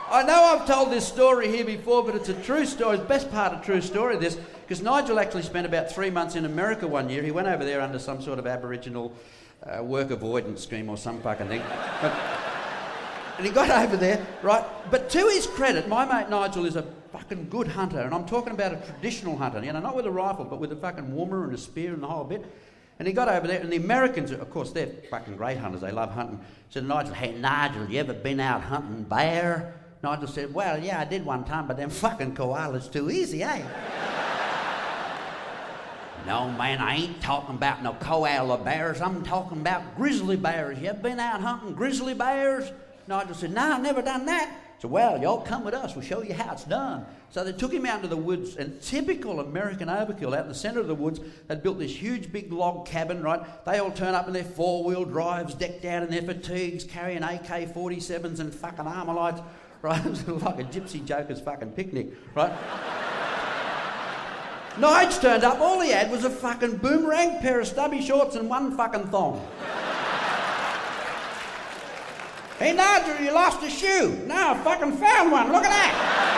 I know I've told this story here before, but it's a true story. It's the best part of true story of this, because Nigel actually spent about 3 months in America one year. He went over there under some sort of Aboriginal work avoidance scheme or some fucking thing. And he got over there, right? But to his credit, my mate Nigel is a fucking good hunter, and I'm talking about a traditional hunter, you know, not with a rifle, but with a fucking woomer and a spear and the whole bit. And he got over there, and the Americans, of course, they're fucking great hunters. They love hunting. Said to Nigel, "Hey, Nigel, you ever been out hunting bear?" Nigel said, "Well, yeah, I did one time, but them fucking koalas too easy, eh?" "No, man, I ain't talking about no koala bears. I'm talking about grizzly bears. You ever been out hunting grizzly bears?" Nigel said, "No, I've never done that." So, "Well, y'all come with us. We'll show you how it's done." So they took him out into the woods, and typical American overkill, out in the centre of the woods, they'd built this huge big log cabin, right? They all turn up in their four-wheel drives, decked out in their fatigues, carrying AK-47s and fucking Armalite, right? It was like a gypsy joker's fucking picnic, right? Nige turned up, all he had was a fucking boomerang, pair of stubby shorts and one fucking thong. "Hey, Nigel, you lost a shoe." "No, I fucking found one. Look at that."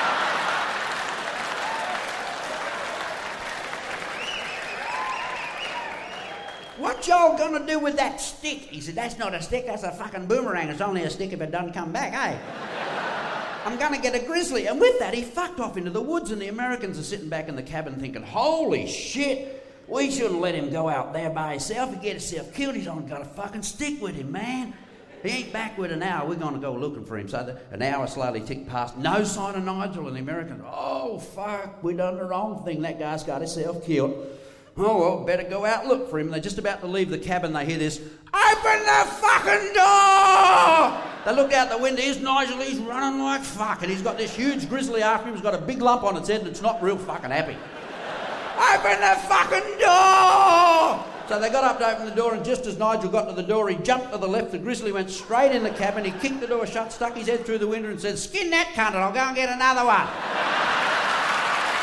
"What y'all gonna do with that stick?" He said, "That's not a stick, that's a fucking boomerang. It's only a stick if it doesn't come back, eh? I'm gonna get a grizzly." And with that, he fucked off into the woods, and the Americans are sitting back in the cabin thinking, "Holy shit, we shouldn't let him go out there by himself. He'd get himself killed. He's only got a fucking stick with him, man. He ain't back with an hour. We're going to go looking for him." So an hour slowly ticked past. No sign of Nigel, and the Americans, "Oh, fuck, we done the wrong thing. That guy's got himself killed. Oh, well, better go out and look for him." They're just about to leave the cabin. They hear this, "Open the fucking door!" They look out the window. Here's Nigel. He's running like fuck, and he's got this huge grizzly after him. He's got a big lump on its head, and it's not real fucking happy. "Open the fucking door!" So they got up to open the door, and just as Nigel got to the door, he jumped to the left. The grizzly went straight in the cabin. He kicked the door shut, stuck his head through the window and said, "Skin that cunt and I'll go and get another one."